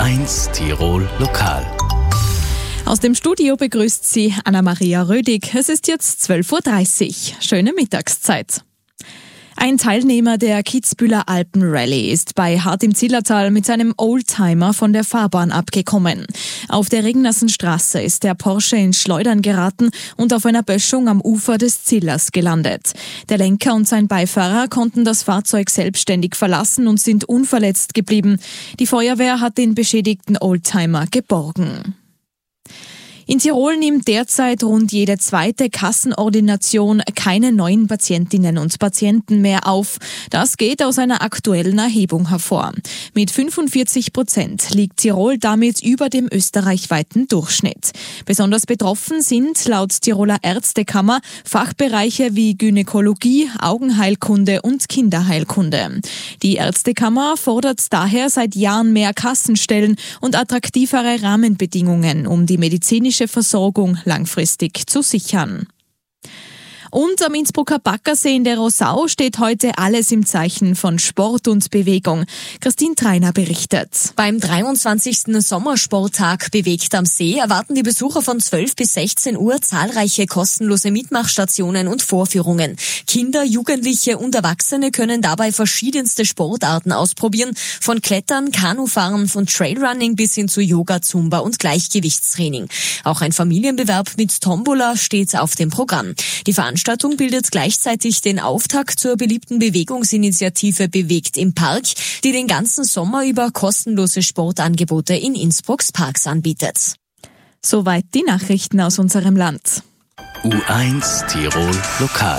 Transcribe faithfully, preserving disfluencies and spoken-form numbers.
eins Tirol Lokal. Aus dem Studio begrüßt Sie Anna-Maria Rödig. Es ist jetzt zwölf Uhr dreißig. Schöne Mittagszeit. Ein Teilnehmer der Kitzbüheler Alpenrallye ist bei Hart im Zillertal mit seinem Oldtimer von der Fahrbahn abgekommen. Auf der Regnassenstraße ist der Porsche ins Schleudern geraten und auf einer Böschung am Ufer des Zillers gelandet. Der Lenker und sein Beifahrer konnten das Fahrzeug selbstständig verlassen und sind unverletzt geblieben. Die Feuerwehr hat den beschädigten Oldtimer geborgen. In Tirol nimmt derzeit rund jede zweite Kassenordination keine neuen Patientinnen und Patienten mehr auf. Das geht aus einer aktuellen Erhebung hervor. Mit fünfundvierzig Prozent liegt Tirol damit über dem österreichweiten Durchschnitt. Besonders betroffen sind laut Tiroler Ärztekammer Fachbereiche wie Gynäkologie, Augenheilkunde und Kinderheilkunde. Die Ärztekammer fordert daher seit Jahren mehr Kassenstellen und attraktivere Rahmenbedingungen, um die medizinische Versorgung langfristig zu sichern. Und am Innsbrucker Baggersee in der Rosau steht heute alles im Zeichen von Sport und Bewegung. Christine Treiner berichtet. Beim dreiundzwanzigsten Sommersporttag Bewegt am See erwarten die Besucher von zwölf bis sechzehn Uhr zahlreiche kostenlose Mitmachstationen und Vorführungen. Kinder, Jugendliche und Erwachsene können dabei verschiedenste Sportarten ausprobieren, von Klettern, Kanufahren, von Trailrunning bis hin zu Yoga, Zumba und Gleichgewichtstraining. Auch ein Familienbewerb mit Tombola steht auf dem Programm. Die Die Veranstaltung bildet gleichzeitig den Auftakt zur beliebten Bewegungsinitiative Bewegt im Park, die den ganzen Sommer über kostenlose Sportangebote in Innsbrucks Parks anbietet. Soweit die Nachrichten aus unserem Land. U eins Tirol Lokal.